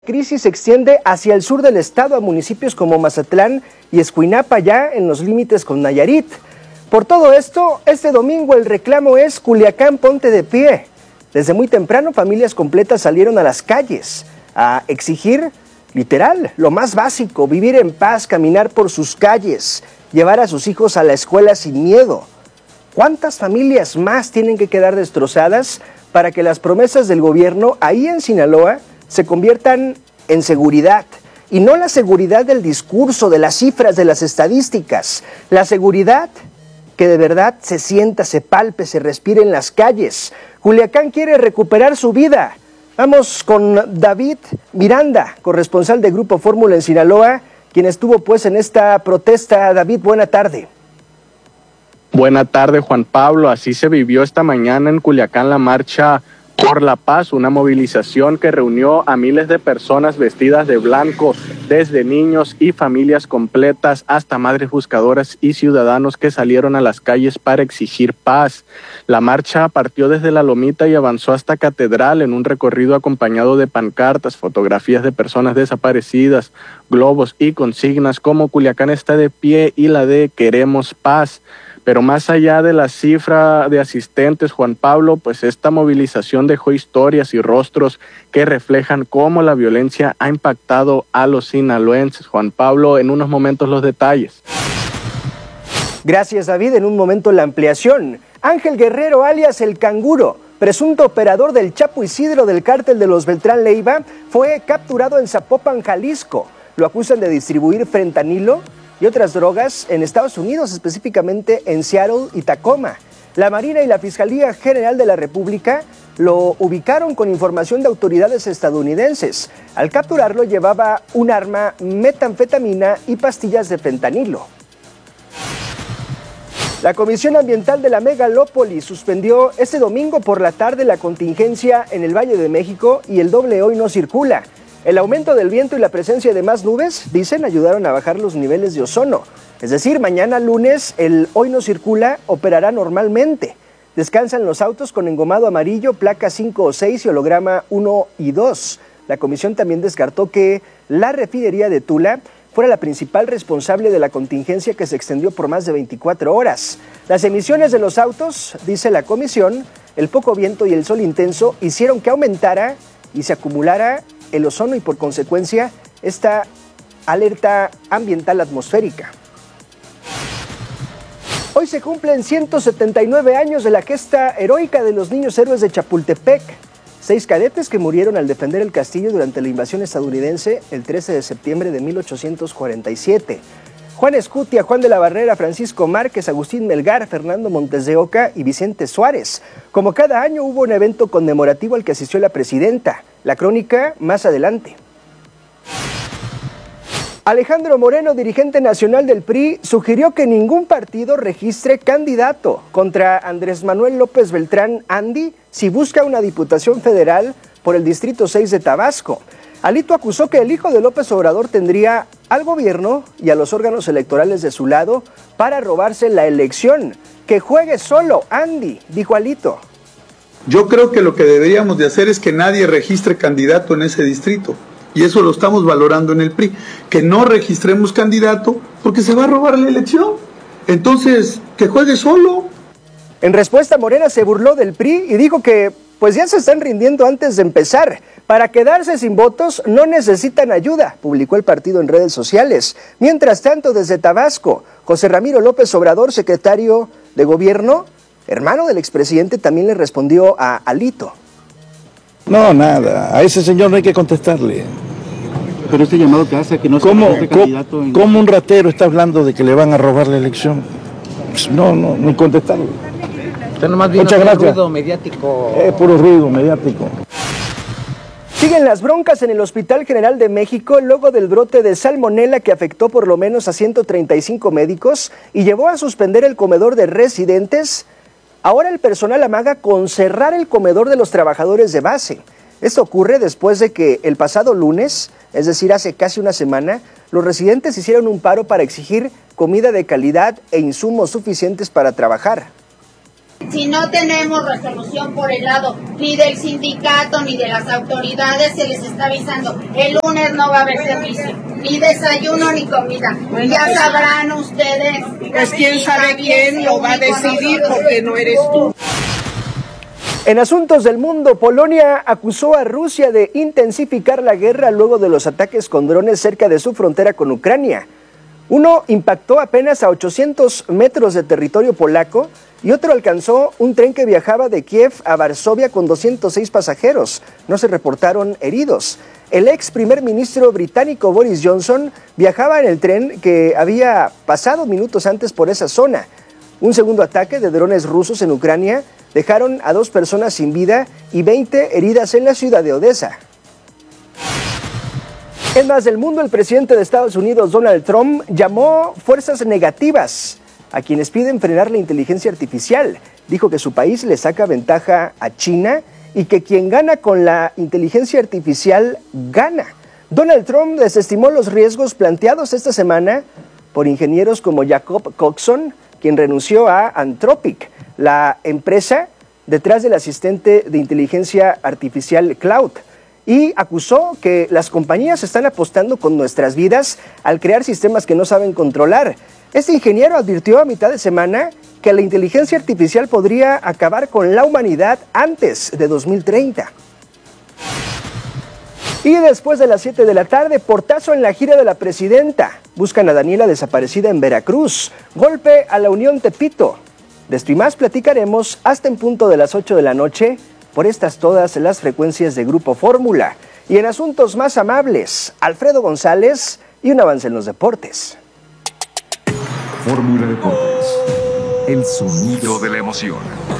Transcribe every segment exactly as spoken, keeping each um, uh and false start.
La crisis se extiende hacia el sur del estado a municipios como Mazatlán y Escuinapa, ya en los límites con Nayarit. Por todo esto, este domingo el reclamo es Culiacán, ponte de pie. Desde muy temprano, familias completas salieron a las calles a exigir, literal, lo más básico: vivir en paz, caminar por sus calles, llevar a sus hijos a la escuela sin miedo. ¿Cuántas familias más tienen que quedar destrozadas para que las promesas del gobierno ahí en Sinaloa se conviertan en seguridad? Y no la seguridad del discurso, de las cifras, de las estadísticas. La seguridad que de verdad se sienta, se palpe, se respire en las calles. Culiacán quiere recuperar su vida. Vamos con David Miranda, corresponsal de Grupo Fórmula en Sinaloa, quien estuvo pues en esta protesta. David, buena tarde. Buena tarde, Juan Pablo. Así se vivió esta mañana en Culiacán la marcha por la paz, una movilización que reunió a miles de personas vestidas de blanco, desde niños y familias completas hasta madres buscadoras y ciudadanos que salieron a las calles para exigir paz. La marcha partió desde La Lomita y avanzó hasta Catedral en un recorrido acompañado de pancartas, fotografías de personas desaparecidas, globos y consignas como Culiacán está de pie y la de queremos paz. Pero más allá de la cifra de asistentes, Juan Pablo, pues esta movilización dejó historias y rostros que reflejan cómo la violencia ha impactado a los sinaloenses. Juan Pablo, en unos momentos los detalles. Gracias, David. En un momento la ampliación. Ángel Guerrero, alias El Canguro, presunto operador del Chapo Isidro del cártel de los Beltrán Leiva, fue capturado en Zapopan, Jalisco. Lo acusan de distribuir fentanilo y otras drogas en Estados Unidos, específicamente en Seattle y Tacoma. La Marina y la Fiscalía General de la República lo ubicaron con información de autoridades estadounidenses. Al capturarlo llevaba un arma, metanfetamina y pastillas de fentanilo. La Comisión Ambiental de la Megalópolis suspendió este domingo por la tarde la contingencia en el Valle de México y el doble hoy no circula. El aumento del viento y la presencia de más nubes, dicen, ayudaron a bajar los niveles de ozono. Es decir, mañana lunes el hoy no circula operará normalmente. Descansan los autos con engomado amarillo, placa cinco o seis y holograma uno y dos. La comisión también descartó que la refinería de Tula fuera la principal responsable de la contingencia que se extendió por más de veinticuatro horas. Las emisiones de los autos, dice la comisión, el poco viento y el sol intenso hicieron que aumentara y se acumulara el ozono y por consecuencia esta alerta ambiental atmosférica. Hoy se cumplen ciento setenta y nueve años de la gesta heroica de los niños héroes de Chapultepec, seis cadetes que murieron al defender el castillo durante la invasión estadounidense el trece de septiembre de mil ochocientos cuarenta y siete. Juan Escutia, Juan de la Barrera, Francisco Márquez, Agustín Melgar, Fernando Montes de Oca y Vicente Suárez. Como cada año hubo un evento conmemorativo al que asistió la presidenta. La crónica más adelante. Alejandro Moreno, dirigente nacional del P R I, sugirió que ningún partido registre candidato contra Andrés Manuel López Beltrán Andy si busca una diputación federal por el Distrito seis de Tabasco. Alito acusó que el hijo de López Obrador tendría al gobierno y a los órganos electorales de su lado para robarse la elección. Que juegue solo, Andy, dijo Alito. Yo creo que lo que deberíamos de hacer es que nadie registre candidato en ese distrito. Y eso lo estamos valorando en el P R I. Que no registremos candidato porque se va a robar la elección. Entonces, que juegue solo. En respuesta, Morena se burló del P R I y dijo que pues ya se están rindiendo antes de empezar. Para quedarse sin votos no necesitan ayuda, publicó el partido en redes sociales. Mientras tanto, desde Tabasco, José Ramiro López Obrador, secretario de Gobierno, hermano del expresidente, también le respondió a Alito. No, nada, a ese señor no hay que contestarle. Pero este llamado que hace que no sea este candidato... En... ¿Cómo un ratero está hablando de que le van a robar la elección? Pues no, no, ni contestarle. Usted nomás vino Muchas gracias. Ruido mediático. Es puro ruido mediático. Siguen las broncas en el Hospital General de México luego del brote de salmonela que afectó por lo menos a ciento treinta y cinco médicos y llevó a suspender el comedor de residentes. Ahora el personal amaga con cerrar el comedor de los trabajadores de base. Esto ocurre después de que el pasado lunes, es decir, hace casi una semana, los residentes hicieron un paro para exigir comida de calidad e insumos suficientes para trabajar. Si no tenemos resolución por el lado ni del sindicato ni de las autoridades, se les está avisando, el lunes no va a haber servicio, ni desayuno ni comida. Ya sabrán ustedes. Pues quién sabe quién lo va a decidir, porque no eres tú. En asuntos del mundo, Polonia acusó a Rusia de intensificar la guerra luego de los ataques con drones cerca de su frontera con Ucrania. Uno impactó apenas a ochocientos metros de territorio polaco y otro alcanzó un tren que viajaba de Kiev a Varsovia con doscientos seis pasajeros. No se reportaron heridos. El ex primer ministro británico Boris Johnson viajaba en el tren que había pasado minutos antes por esa zona. Un segundo ataque de drones rusos en Ucrania dejaron a dos personas sin vida y veinte heridas en la ciudad de Odessa. En más del mundo, el presidente de Estados Unidos, Donald Trump, llamó fuerzas negativas a quienes piden frenar la inteligencia artificial. Dijo que su país le saca ventaja a China y que quien gana con la inteligencia artificial gana. Donald Trump desestimó los riesgos planteados esta semana por ingenieros como Jacob Coxon, quien renunció a Anthropic, la empresa detrás del asistente de inteligencia artificial Cloud, y acusó que las compañías están apostando con nuestras vidas al crear sistemas que no saben controlar. Este ingeniero advirtió a mitad de semana que la inteligencia artificial podría acabar con la humanidad antes de dos mil treinta. Y después de las siete de la tarde, portazo en la gira de la presidenta. Buscan a Daniela desaparecida en Veracruz. Golpe a la Unión Tepito. De esto y más platicaremos hasta en punto de las ocho de la noche por estas todas las frecuencias de Grupo Fórmula. Y en asuntos más amables, Alfredo González y un avance en los deportes. Fórmula Deportes, el sonido de la emoción.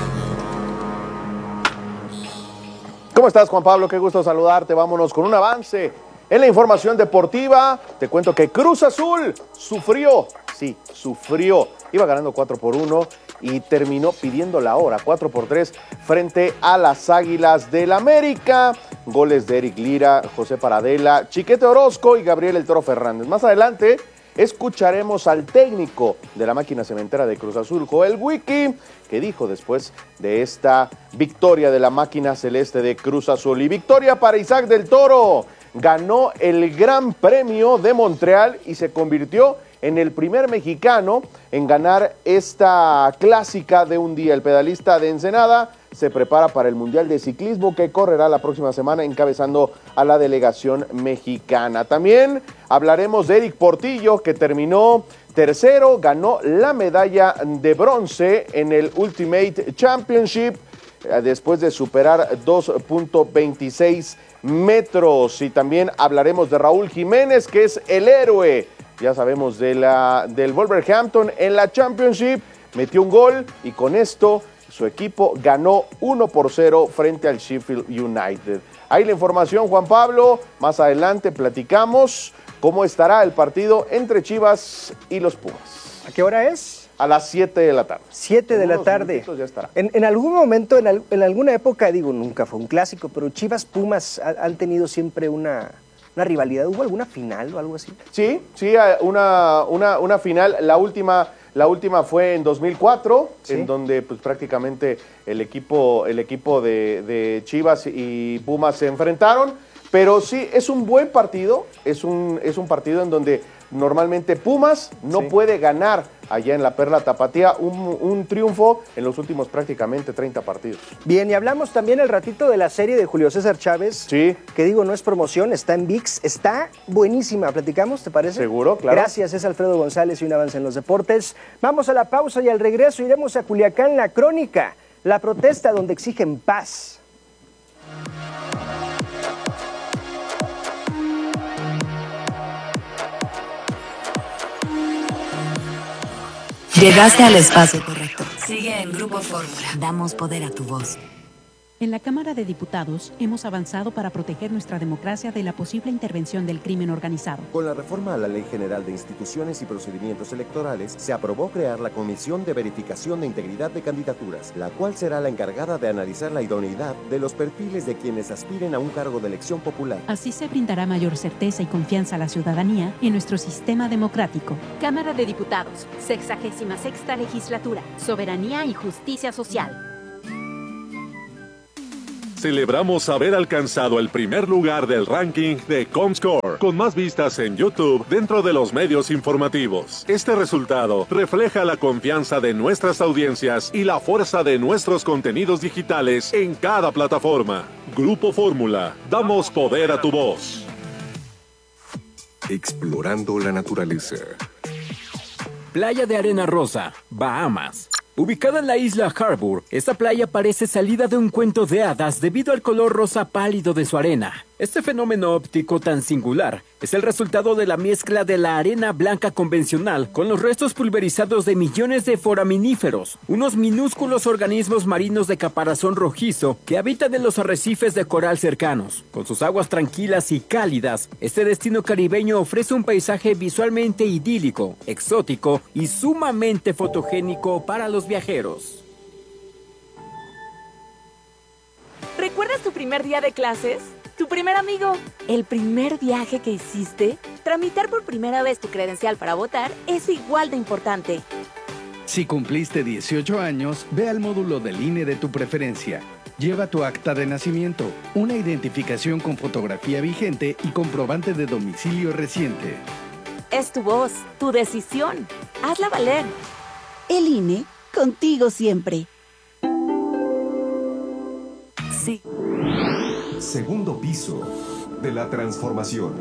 ¿Cómo estás, Juan Pablo? Qué gusto saludarte. Vámonos con un avance en la información deportiva. Te cuento que Cruz Azul sufrió, sí, sufrió. Iba ganando cuatro por uno y terminó pidiendo la hora, cuatro por tres, frente a las Águilas del América. Goles de Eric Lira, José Paradela, Chiquete Orozco y Gabriel El Toro Fernández. Más adelante escucharemos al técnico de la máquina cementera de Cruz Azul, Joel Wiki, que dijo después de esta victoria de la máquina celeste de Cruz Azul. Y victoria para Isaac del Toro. Ganó el Gran Premio de Montreal y se convirtió en el primer mexicano en ganar esta clásica de un día. El pedalista de Ensenada se prepara para el Mundial de Ciclismo que correrá la próxima semana encabezando a la delegación mexicana. También hablaremos de Eric Portillo, que terminó tercero, ganó la medalla de bronce en el Ultimate Championship después de superar dos punto veintiséis metros. Y también hablaremos de Raúl Jiménez, que es el héroe, ya sabemos, de la, del Wolverhampton en la Championship. Metió un gol y con esto su equipo ganó uno por cero frente al Sheffield United. Ahí la información, Juan Pablo. Más adelante platicamos cómo estará el partido entre Chivas y los Pumas. ¿A qué hora es? A las siete de la tarde. siete de la tarde. Ya estará. En, en algún momento, en, al, en alguna época, digo, nunca fue un clásico, pero Chivas Pumas ha, han tenido siempre una, una rivalidad. ¿Hubo alguna final o algo así? Sí, sí, una, una, una final. La última, la última fue en dos mil cuatro, ¿sí? En donde pues prácticamente el equipo, el equipo de, de Chivas y Pumas se enfrentaron. Pero sí, es un buen partido, es un, es un partido en donde normalmente Pumas no sí. puede ganar allá en la Perla Tapatía, un, un triunfo en los últimos prácticamente treinta partidos. Bien, y hablamos también el ratito de la serie de Julio César Chávez, sí. que digo, no es promoción, está en V I X, está buenísima. ¿Platicamos, te parece? Seguro, claro. Gracias, es Alfredo González y un avance en los deportes. Vamos a la pausa y al regreso iremos a Culiacán, la crónica, la protesta donde exigen paz. Llegaste al espacio correcto. Sigue en Grupo Fórmula. Damos poder a tu voz. En la Cámara de Diputados hemos avanzado para proteger nuestra democracia de la posible intervención del crimen organizado. Con la reforma a la Ley General de Instituciones y Procedimientos Electorales, se aprobó crear la Comisión de Verificación de Integridad de Candidaturas, la cual será la encargada de analizar la idoneidad de los perfiles de quienes aspiren a un cargo de elección popular. Así se brindará mayor certeza y confianza a la ciudadanía en nuestro sistema democrático. Cámara de Diputados, sexagésima sexta legislatura, soberanía y justicia social. Celebramos haber alcanzado el primer lugar del ranking de Comscore, con más vistas en YouTube dentro de los medios informativos. Este resultado refleja la confianza de nuestras audiencias y la fuerza de nuestros contenidos digitales en cada plataforma. Grupo Fórmula, damos poder a tu voz. Explorando la naturaleza. Playa de Arena Rosa, Bahamas. Ubicada en la isla Harbour, esta playa parece salida de un cuento de hadas debido al color rosa pálido de su arena. Este fenómeno óptico tan singular es el resultado de la mezcla de la arena blanca convencional con los restos pulverizados de millones de foraminíferos, unos minúsculos organismos marinos de caparazón rojizo que habitan en los arrecifes de coral cercanos. Con sus aguas tranquilas y cálidas, este destino caribeño ofrece un paisaje visualmente idílico, exótico y sumamente fotogénico para los viajeros. ¿Recuerdas tu primer día de clases? ¿Tu primer amigo? ¿El primer viaje que hiciste? Tramitar por primera vez tu credencial para votar es igual de importante. Si cumpliste dieciocho años, ve al módulo del I N E de tu preferencia. Lleva tu acta de nacimiento, una identificación con fotografía vigente y comprobante de domicilio reciente. Es tu voz, tu decisión. Hazla valer. El I N E, contigo siempre. Sí. Segundo piso de la transformación.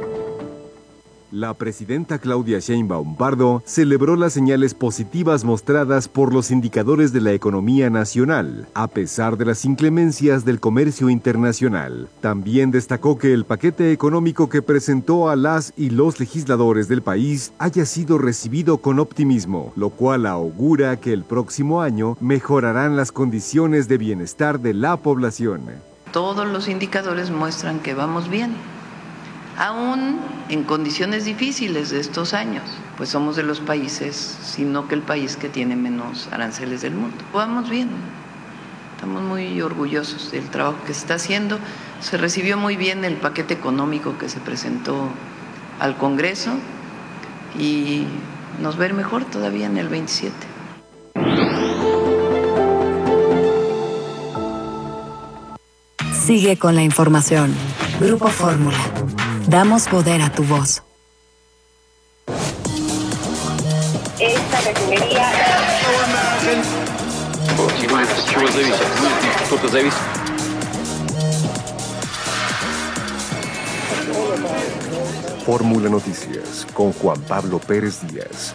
La presidenta Claudia Sheinbaum Pardo celebró las señales positivas mostradas por los indicadores de la economía nacional, a pesar de las inclemencias del comercio internacional. También destacó que el paquete económico que presentó a las y los legisladores del país haya sido recibido con optimismo, lo cual augura que el próximo año mejorarán las condiciones de bienestar de la población. Todos los indicadores muestran que vamos bien, aún en condiciones difíciles de estos años, pues somos de los países, sino que el país que tiene menos aranceles del mundo. Vamos bien, estamos muy orgullosos del trabajo que se está haciendo. Se recibió muy bien el paquete económico que se presentó al Congreso y nos va a ir mejor todavía en el veintisiete. Sigue con la información. Grupo Fórmula. Damos poder a tu voz. Esta refinería... Fórmula Noticias con Juan Pablo Pérez Díaz.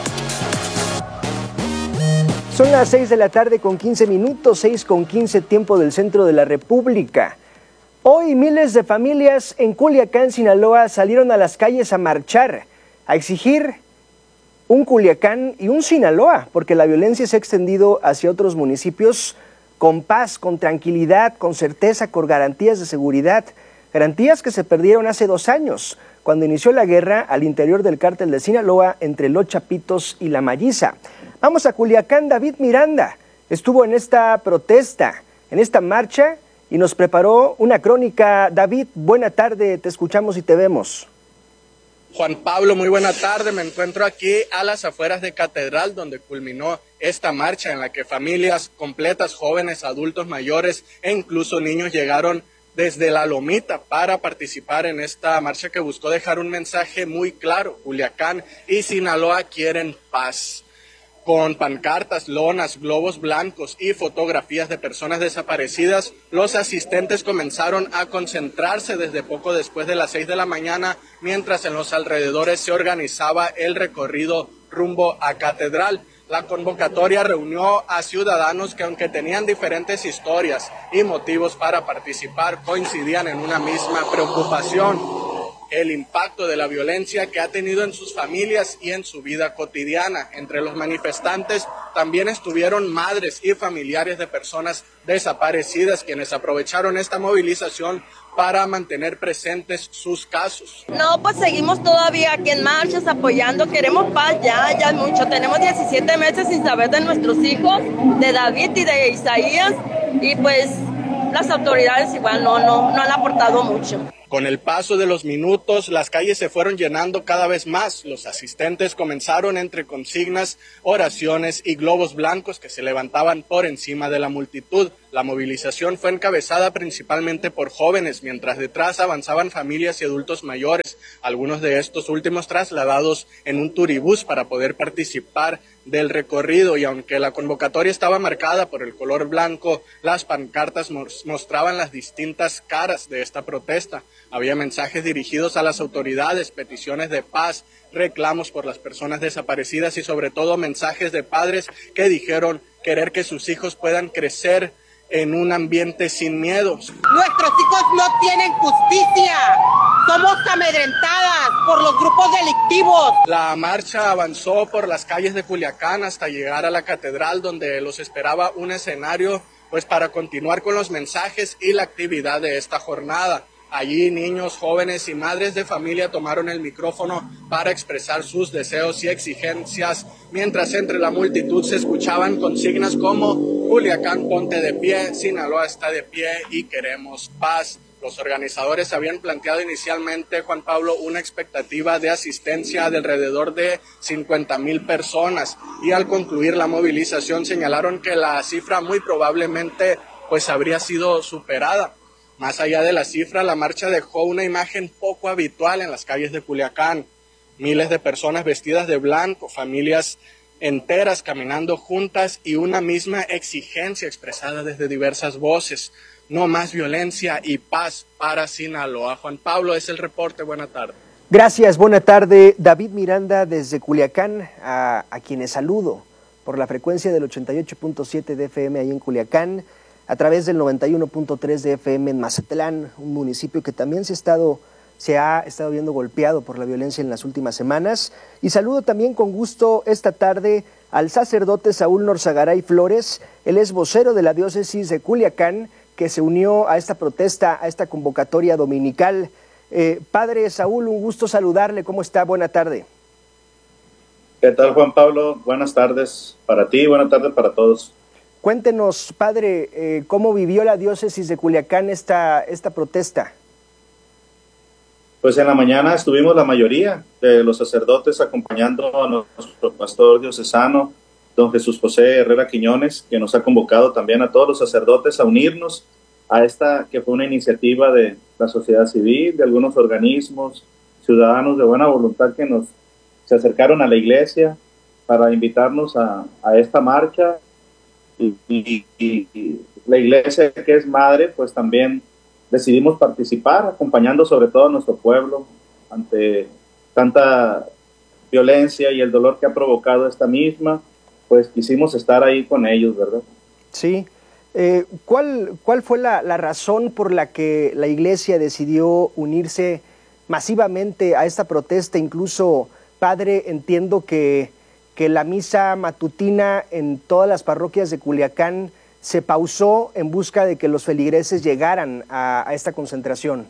Son las seis de la tarde con quince minutos, seis con quince tiempo del centro de la República. Hoy miles de familias en Culiacán, Sinaloa, salieron a las calles a marchar, a exigir un Culiacán y un Sinaloa, porque la violencia se ha extendido hacia otros municipios con paz, con tranquilidad, con certeza, con garantías de seguridad, garantías que se perdieron hace dos años, cuando inició la guerra al interior del cártel de Sinaloa entre los Chapitos y la Malliza. Vamos a Culiacán, David Miranda estuvo en esta protesta, en esta marcha, y nos preparó una crónica. David, buena tarde, te escuchamos y te vemos. Juan Pablo, muy buena tarde. Me encuentro aquí a las afueras de Catedral, donde culminó esta marcha en la que familias completas, jóvenes, adultos mayores e incluso niños llegaron desde La Lomita para participar en esta marcha que buscó dejar un mensaje muy claro. Culiacán y Sinaloa quieren paz. Con pancartas, lonas, globos blancos y fotografías de personas desaparecidas, los asistentes comenzaron a concentrarse desde poco después de las seis de la mañana, mientras en los alrededores se organizaba el recorrido rumbo a Catedral. La convocatoria reunió a ciudadanos que, aunque tenían diferentes historias y motivos para participar, coincidían en una misma preocupación: el impacto de la violencia que ha tenido en sus familias y en su vida cotidiana. Entre los manifestantes también estuvieron madres y familiares de personas desaparecidas, quienes aprovecharon esta movilización para mantener presentes sus casos. No, pues seguimos todavía aquí en marchas apoyando, queremos paz ya, ya es mucho, tenemos diecisiete meses sin saber de nuestros hijos, de David y de Isaías, y pues las autoridades igual no, no, no han aportado mucho. Con el paso de los minutos, las calles se fueron llenando cada vez más. Los asistentes comenzaron entre consignas, oraciones y globos blancos que se levantaban por encima de la multitud. La movilización fue encabezada principalmente por jóvenes, mientras detrás avanzaban familias y adultos mayores, algunos de estos últimos trasladados en un turibús para poder participar del recorrido. Y aunque la convocatoria estaba marcada por el color blanco, las pancartas mostraban las distintas caras de esta protesta. Había mensajes dirigidos a las autoridades, peticiones de paz, reclamos por las personas desaparecidas y sobre todo mensajes de padres que dijeron querer que sus hijos puedan crecer en un ambiente sin miedos. Nuestros hijos no tienen justicia, somos amedrentadas por los grupos delictivos. La marcha avanzó por las calles de Culiacán hasta llegar a la catedral, donde los esperaba un escenario pues para continuar con los mensajes y la actividad de esta jornada. Allí niños, jóvenes y madres de familia tomaron el micrófono para expresar sus deseos y exigencias, mientras entre la multitud se escuchaban consignas como Culiacán ponte de pie, Sinaloa está de pie y queremos paz. Los organizadores habían planteado inicialmente, Juan Pablo, una expectativa de asistencia de alrededor de cincuenta mil personas y al concluir la movilización señalaron que la cifra muy probablemente pues habría sido superada. Más allá de la cifra, la marcha dejó una imagen poco habitual en las calles de Culiacán. Miles de personas vestidas de blanco, familias enteras caminando juntas y una misma exigencia expresada desde diversas voces. No más violencia y paz para Sinaloa. Juan Pablo, es el reporte. Buena tarde. Gracias, buena tarde. David Miranda desde Culiacán, a, a quienes saludo por la frecuencia del ochenta y ocho punto siete de F M ahí en Culiacán, a través del noventa y uno punto tres de F M en Mazatlán, un municipio que también se ha, estado, se ha estado viendo golpeado por la violencia en las últimas semanas. Y saludo también con gusto esta tarde al sacerdote Saúl Norzagaray Flores. Él es vocero de la diócesis de Culiacán, que se unió a esta protesta, a esta convocatoria dominical. Eh, padre Saúl, un gusto saludarle. ¿Cómo está? Buena tarde. ¿Qué tal, Juan Pablo? Buenas tardes para ti, buenas tardes para todos. Cuéntenos, padre, eh, ¿cómo vivió la diócesis de Culiacán esta, esta protesta? Pues en la mañana estuvimos la mayoría de los sacerdotes acompañando a nuestro pastor diocesano, don Jesús José Herrera Quiñones, que nos ha convocado también a todos los sacerdotes a unirnos a esta que fue una iniciativa de la sociedad civil, de algunos organismos, ciudadanos de buena voluntad que nos se acercaron a la iglesia para invitarnos a, a esta marcha. Y, y, y, y la iglesia, que es madre, pues también decidimos participar, acompañando sobre todo a nuestro pueblo ante tanta violencia y el dolor que ha provocado esta misma, pues quisimos estar ahí con ellos, ¿verdad? Sí. Eh, ¿cuál, ¿Cuál fue la, la razón por la que la iglesia decidió unirse masivamente a esta protesta? Incluso, padre, entiendo que que la misa matutina en todas las parroquias de Culiacán se pausó en busca de que los feligreses llegaran a, a esta concentración.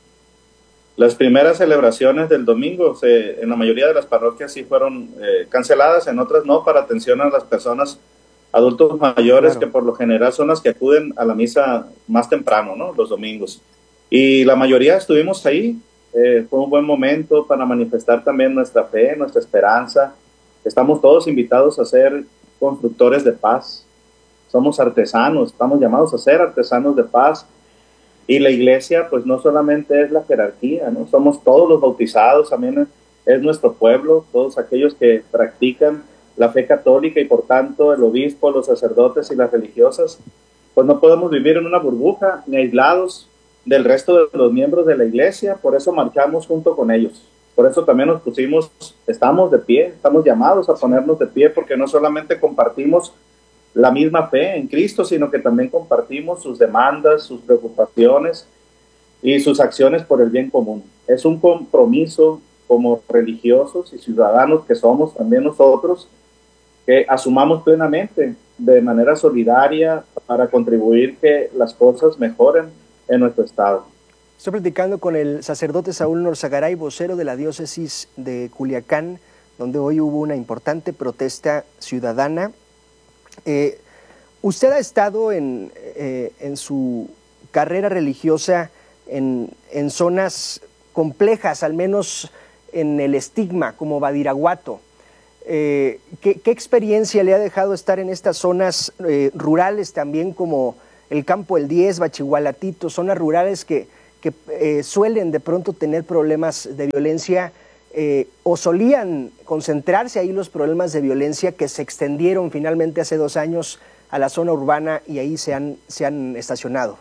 Las primeras celebraciones del domingo se, en la mayoría de las parroquias sí fueron eh, canceladas, en otras no, para atención a las personas adultos mayores, claro, que por lo general son las que acuden a la misa más temprano, ¿no? Los domingos. Y la mayoría estuvimos ahí, eh, fue un buen momento para manifestar también nuestra fe, nuestra esperanza. Estamos todos invitados a ser constructores de paz. Somos artesanos, estamos llamados a ser artesanos de paz. Y la iglesia, pues no solamente es la jerarquía, ¿no? Somos todos los bautizados, también es nuestro pueblo, todos aquellos que practican la fe católica y por tanto el obispo, los sacerdotes y las religiosas, pues no podemos vivir en una burbuja ni aislados del resto de los miembros de la iglesia, por eso marchamos junto con ellos. Por eso también nos pusimos, estamos de pie, estamos llamados a ponernos de pie, porque no solamente compartimos la misma fe en Cristo, sino que también compartimos sus demandas, sus preocupaciones y sus acciones por el bien común. Es un compromiso como religiosos y ciudadanos que somos también nosotros, que asumamos plenamente de manera solidaria para contribuir que las cosas mejoren en nuestro estado. Estoy platicando con el sacerdote Saúl Norzagaray, vocero de la diócesis de Culiacán, donde hoy hubo una importante protesta ciudadana. Eh, usted ha estado en, eh, en su carrera religiosa en, en zonas complejas, al menos en el estigma, como Badiraguato. Eh, ¿qué, ¿Qué experiencia le ha dejado estar en estas zonas eh, rurales también, como el Campo El diez, Bachihualatito, zonas rurales que, que eh, suelen de pronto tener problemas de violencia eh, o solían concentrarse ahí los problemas de violencia que se extendieron finalmente hace dos años a la zona urbana y ahí se han, se han estacionado?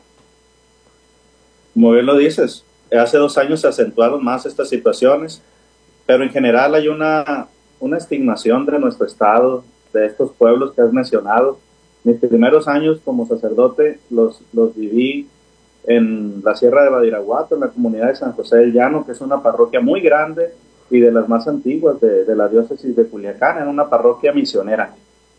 Como bien lo dices, hace dos años se acentuaron más estas situaciones, pero en general hay una, una estigmación de nuestro estado, de estos pueblos que has mencionado. Mis primeros años como sacerdote los, los viví en la Sierra de Badiraguato, en la comunidad de San José del Llano, que es una parroquia muy grande y de las más antiguas de, de la diócesis de Culiacán, en una parroquia misionera.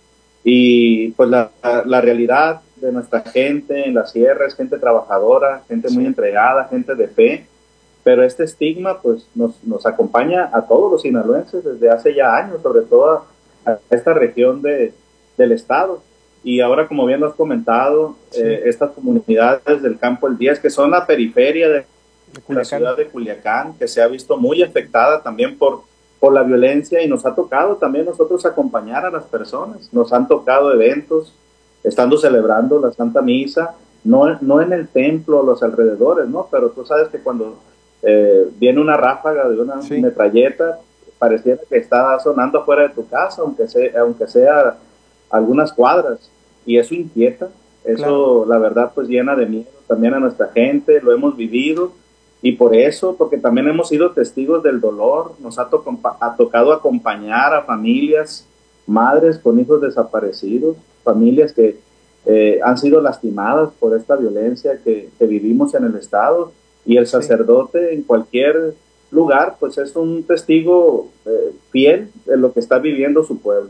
Y pues la, la realidad de nuestra gente en la sierra es gente trabajadora, gente muy entregada, gente de fe, pero este estigma pues nos, nos acompaña a todos los sinaloenses desde hace ya años, sobre todo a, a esta región de, del estado. Y ahora, como bien lo has comentado, sí. eh, estas comunidades del Campo El diez, que son la periferia de, de la ciudad de Culiacán, que se ha visto muy afectada también por, por la violencia, y nos ha tocado también nosotros acompañar a las personas. Nos han tocado eventos, estando celebrando la Santa Misa, no, no en el templo, los alrededores, ¿no? Pero tú sabes que cuando eh, viene una ráfaga de una sí. metralleta, pareciera que está sonando afuera de tu casa, aunque sea, aunque sea algunas cuadras, y eso inquieta, eso claro. La verdad pues llena de miedo también a nuestra gente, lo hemos vivido, y por eso, porque también hemos sido testigos del dolor, nos ha, to ha tocado acompañar a familias, madres con hijos desaparecidos, familias que eh, han sido lastimadas por esta violencia que, que vivimos en el estado, y el sacerdote sí. en cualquier lugar pues es un testigo eh, fiel de lo que está viviendo su pueblo.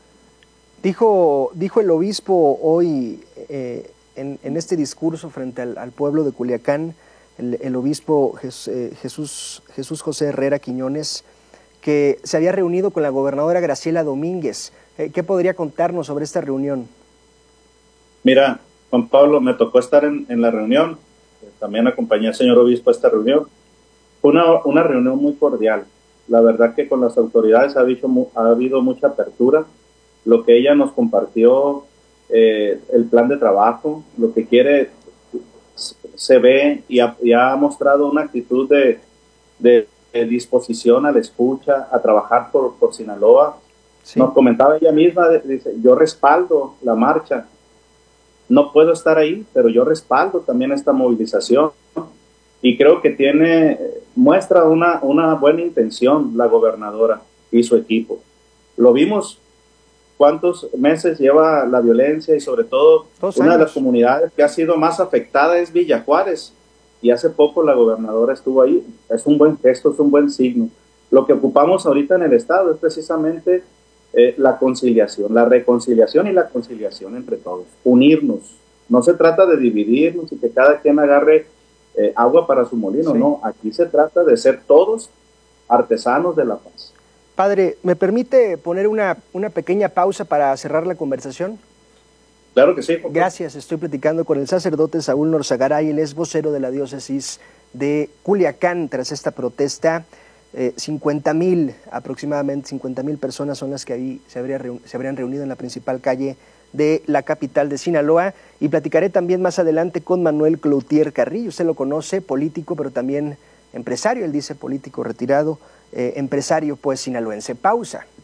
Dijo, dijo el obispo hoy eh, en, en este discurso frente al, al pueblo de Culiacán, el, el obispo Jes, eh, Jesús, Jesús José Herrera Quiñones, que se había reunido con la gobernadora Graciela Domínguez. Eh, ¿Qué podría contarnos sobre esta reunión? Mira, Juan Pablo, me tocó estar en, en la reunión, también acompañé al señor obispo a esta reunión. Fue una, una reunión muy cordial. La verdad que con las autoridades ha, dicho, ha habido mucha apertura. Lo que ella nos compartió, eh, el plan de trabajo, lo que quiere, se ve y ha, y ha mostrado una actitud de, de, de disposición a la escucha, a trabajar por, por Sinaloa. Sí. Nos comentaba ella misma, dice, yo respaldo la marcha, no puedo estar ahí, pero yo respaldo también esta movilización, y creo que tiene, muestra una, una buena intención la gobernadora y su equipo. Lo vimos. ¿Cuántos meses lleva la violencia? Y sobre todo, Dos una años. de las comunidades que ha sido más afectada es Villa Juárez, y hace poco la gobernadora estuvo ahí. Es un buen gesto, es un buen signo. Lo que ocupamos ahorita en el estado es precisamente eh, la conciliación, la reconciliación y la conciliación entre todos, unirnos. No se trata de dividirnos y que cada quien agarre eh, agua para su molino, sí. no, aquí se trata de ser todos artesanos de la paz. Padre, ¿me permite poner una, una pequeña pausa para cerrar la conversación? Claro que sí. Papá. Gracias, estoy platicando con el sacerdote Saúl Norzagaray, él es vocero de la diócesis de Culiacán tras esta protesta. Eh, cincuenta mil, aproximadamente cincuenta mil personas son las que ahí se, habría se habrían reunido en la principal calle de la capital de Sinaloa, y platicaré también más adelante con Manuel Cloutier Carrillo. Usted lo conoce, político, pero también empresario, él dice político retirado, eh, empresario pues sinaloense. Pausa.